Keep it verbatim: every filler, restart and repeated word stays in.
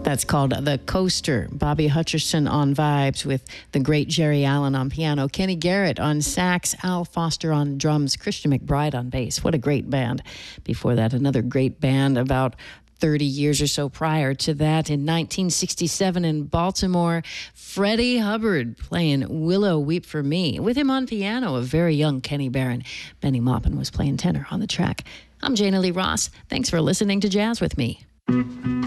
That's called The Coaster. Bobby Hutcherson on vibes with the great Jerry Allen on piano, Kenny Garrett on sax, Al Foster on drums, Christian McBride on bass. What a great band. Before that, another great band about thirty years or so prior to that. In nineteen sixty-seven in Baltimore, Freddie Hubbard playing Willow Weep for Me. With him on piano, a very young Kenny Barron. Benny Maupin was playing tenor on the track. I'm Jana Lee Ross. Thanks for listening to Jazz with Me.